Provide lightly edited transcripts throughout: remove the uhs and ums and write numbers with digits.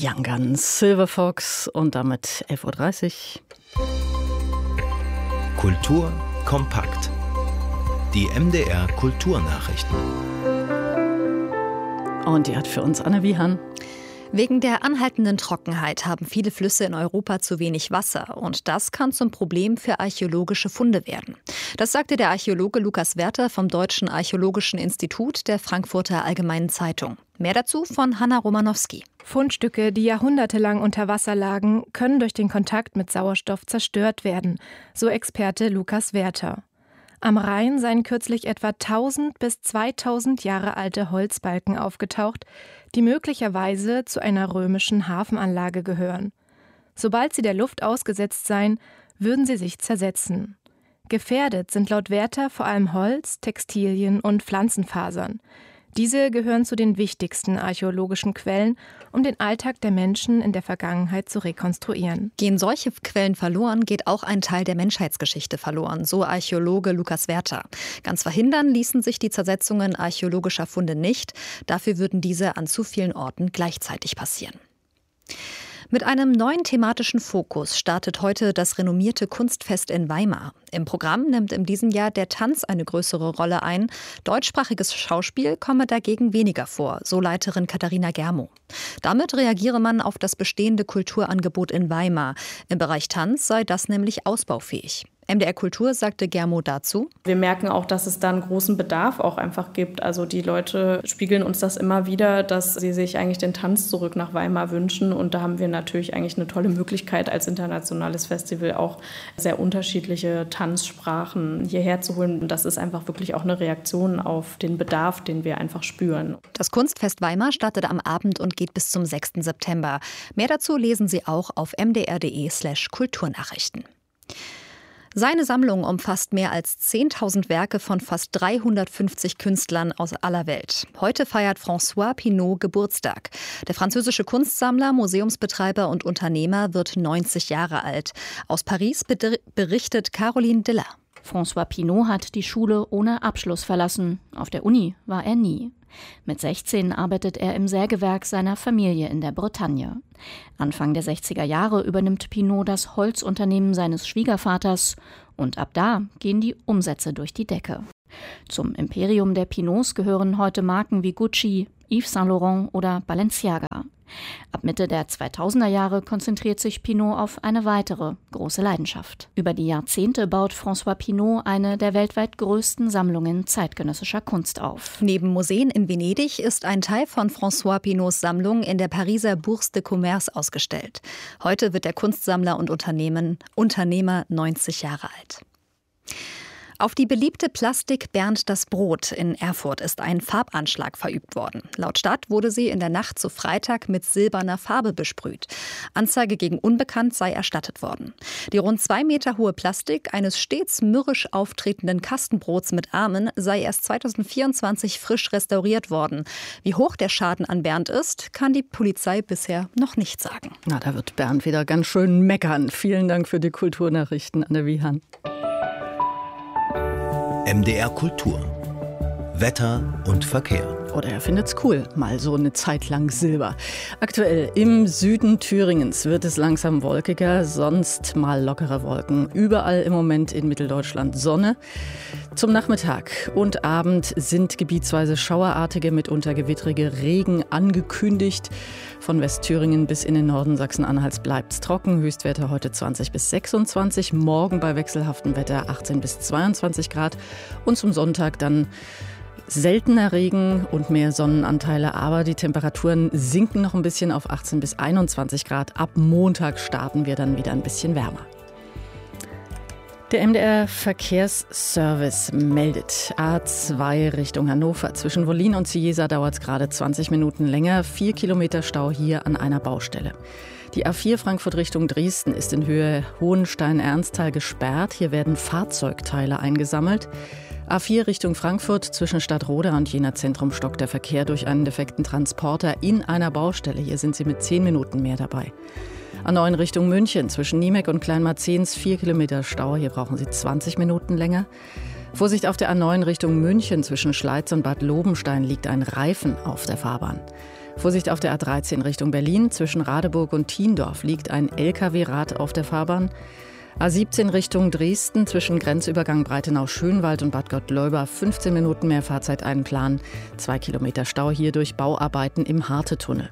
Young Guns, Silver Fox und damit 11.30 Uhr. Kultur kompakt. Die MDR Kulturnachrichten. Und die hat für uns Anne Wiehan. Wegen der anhaltenden Trockenheit haben viele Flüsse in Europa zu wenig Wasser. Und das kann zum Problem für archäologische Funde werden. Das sagte der Archäologe Lukas Werther vom Deutschen Archäologischen Institut der Frankfurter Allgemeinen Zeitung. Mehr dazu von Hanna Romanowski. Fundstücke, die jahrhundertelang unter Wasser lagen, können durch den Kontakt mit Sauerstoff zerstört werden, so Experte Lukas Werther. Am Rhein seien kürzlich etwa 1000 bis 2000 Jahre alte Holzbalken aufgetaucht, die möglicherweise zu einer römischen Hafenanlage gehören. Sobald sie der Luft ausgesetzt seien, würden sie sich zersetzen. Gefährdet sind laut Werther vor allem Holz, Textilien und Pflanzenfasern. Diese gehören zu den wichtigsten archäologischen Quellen, um den Alltag der Menschen in der Vergangenheit zu rekonstruieren. Gehen solche Quellen verloren, geht auch ein Teil der Menschheitsgeschichte verloren, so Archäologe Lukas Werther. Ganz verhindern ließen sich die Zersetzungen archäologischer Funde nicht. Dafür würden diese an zu vielen Orten gleichzeitig passieren. Mit einem neuen thematischen Fokus startet heute das renommierte Kunstfest in Weimar. Im Programm nimmt in diesem Jahr der Tanz eine größere Rolle ein. Deutschsprachiges Schauspiel komme dagegen weniger vor, so Leiterin Katharina Germo. Damit reagiere man auf das bestehende Kulturangebot in Weimar. Im Bereich Tanz sei das nämlich ausbaufähig. MDR Kultur sagte Germo dazu: Wir merken auch, dass es da einen großen Bedarf auch einfach gibt. Also die Leute spiegeln uns das immer wieder, dass sie sich eigentlich den Tanz zurück nach Weimar wünschen. Und da haben wir natürlich eigentlich eine tolle Möglichkeit, als internationales Festival auch sehr unterschiedliche Tanzsprachen hierher zu holen. Und das ist einfach wirklich auch eine Reaktion auf den Bedarf, den wir einfach spüren. Das Kunstfest Weimar startet am Abend und geht bis zum 6. September. Mehr dazu lesen Sie auch auf mdr.de/Kulturnachrichten. Seine Sammlung umfasst mehr als 10.000 Werke von fast 350 Künstlern aus aller Welt. Heute feiert François Pinault Geburtstag. Der französische Kunstsammler, Museumsbetreiber und Unternehmer wird 90 Jahre alt. Aus Paris berichtet Caroline Diller. François Pinault hat die Schule ohne Abschluss verlassen. Auf der Uni war er nie. Mit 16 arbeitet er im Sägewerk seiner Familie in der Bretagne. Anfang der 60er Jahre übernimmt Pinault das Holzunternehmen seines Schwiegervaters und ab da gehen die Umsätze durch die Decke. Zum Imperium der Pinauts gehören heute Marken wie Gucci, Yves Saint Laurent oder Balenciaga. Ab Mitte der 2000er Jahre konzentriert sich Pinault auf eine weitere große Leidenschaft. Über die Jahrzehnte baut François Pinault eine der weltweit größten Sammlungen zeitgenössischer Kunst auf. Neben Museen in Venedig ist ein Teil von François Pinauts Sammlung in der Pariser Bourse de Commerce ausgestellt. Heute wird der Kunstsammler und Unternehmer 90 Jahre alt. Auf die beliebte Plastik Bernd das Brot in Erfurt ist ein Farbanschlag verübt worden. Laut Stadt wurde sie in der Nacht zu Freitag mit silberner Farbe besprüht. Anzeige gegen Unbekannt sei erstattet worden. Die rund 2 Meter hohe Plastik eines stets mürrisch auftretenden Kastenbrots mit Armen sei erst 2024 frisch restauriert worden. Wie hoch der Schaden an Bernd ist, kann die Polizei bisher noch nicht sagen. Na, da wird Bernd wieder ganz schön meckern. Vielen Dank für die Kulturnachrichten, Anne Wiehan. MDR Kultur. Wetter und Verkehr. Oder er findet's cool, mal so eine Zeit lang Silber. Aktuell im Süden Thüringens wird es langsam wolkiger, sonst mal lockere Wolken. Überall im Moment in Mitteldeutschland Sonne. Zum Nachmittag und Abend sind gebietsweise schauerartige, mitunter gewittrige Regen angekündigt. Von Westthüringen bis in den Norden Sachsen-Anhalts bleibt's trocken. Höchstwerte heute 20 bis 26. Morgen bei wechselhaftem Wetter 18 bis 22 Grad. Und zum Sonntag dann seltener Regen und mehr Sonnenanteile, aber die Temperaturen sinken noch ein bisschen auf 18 bis 21 Grad. Ab Montag starten wir dann wieder ein bisschen wärmer. Der MDR-Verkehrsservice meldet A2 Richtung Hannover. Zwischen Wollin und Cieza dauert es gerade 20 Minuten länger. 4 Kilometer Stau hier an einer Baustelle. Die A4 Frankfurt Richtung Dresden ist in Höhe Hohenstein-Ernsthal gesperrt. Hier werden Fahrzeugteile eingesammelt. A4 Richtung Frankfurt zwischen Stadtroda und Jena Zentrum stockt der Verkehr durch einen defekten Transporter in einer Baustelle. Hier sind Sie mit 10 Minuten mehr dabei. A9 Richtung München zwischen Niemek und Kleinmarzens 4 Kilometer Stau. Hier brauchen Sie 20 Minuten länger. Vorsicht auf der A9 Richtung München zwischen Schleiz und Bad Lobenstein liegt ein Reifen auf der Fahrbahn. Vorsicht auf der A13 Richtung Berlin. Zwischen Radeburg und Thiendorf liegt ein LKW-Rad auf der Fahrbahn. A17 Richtung Dresden zwischen Grenzübergang Breitenau-Schönwald und Bad Gottleuba 15 Minuten mehr Fahrzeit einplanen. 2 Kilometer Stau hier durch Bauarbeiten im Hartetunnel.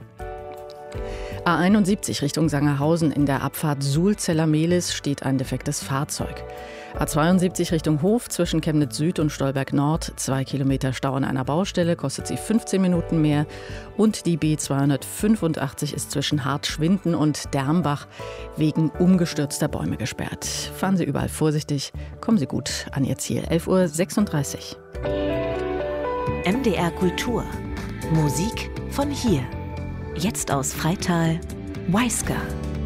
A71 Richtung Sangerhausen in der Abfahrt Suhl-Zellermehlis steht ein defektes Fahrzeug. A72 Richtung Hof zwischen Chemnitz Süd und Stolberg Nord 2 Kilometer Stau an einer Baustelle, kostet sie 15 Minuten mehr. Und die B285 ist zwischen Hartschwinden und Dermbach wegen umgestürzter Bäume gesperrt. Fahren Sie überall vorsichtig, kommen Sie gut an Ihr Ziel. 11:36 Uhr. MDR Kultur. Musik von hier. Jetzt aus Freital, Weiska.